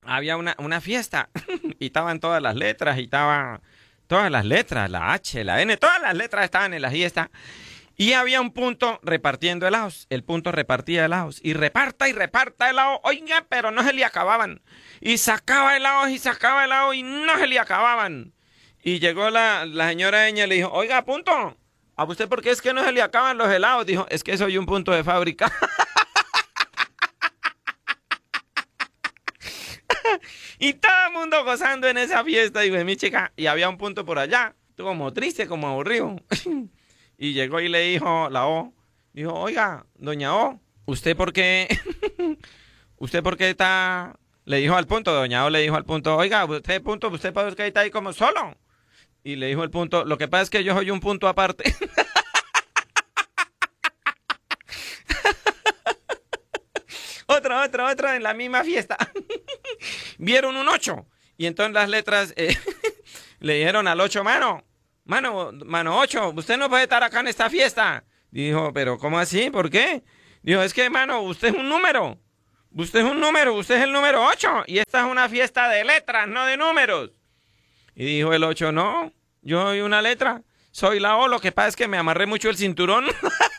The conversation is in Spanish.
había una fiesta y estaban todas las letras y estaba todas las letras, la H, la N, todas las letras estaban en la fiesta. Y había un punto repartiendo helados. El punto repartía helados. Y reparta helado. Oiga, pero no se le acababan. Y sacaba helados y no se le acababan. Y llegó la señora Eña y le dijo, oiga, punto, ¿a usted por qué es que no se le acaban los helados? Dijo, es que soy un punto de fábrica. Y todo el mundo gozando en esa fiesta. Y mi chica, y había un punto por allá. Estuvo como triste, como aburrido. Y llegó y le dijo la O, dijo, oiga, doña O, ¿usted por qué, usted por qué está, le dijo al punto, doña O le dijo al punto, oiga, usted por qué está ahí como solo? Y le dijo el punto, lo que pasa es que yo soy un punto aparte. Otro en la misma fiesta. Vieron un 8 y entonces las letras le dijeron al 8 mano 8, usted no puede estar acá en esta fiesta. Dijo, pero ¿cómo así? ¿Por qué? Dijo, es que, mano, usted es un número. Usted es un número, usted es el número 8. Y esta es una fiesta de letras, no de números. Y dijo el 8, no, yo soy una letra. Soy la O, lo que pasa es que me amarré mucho el cinturón.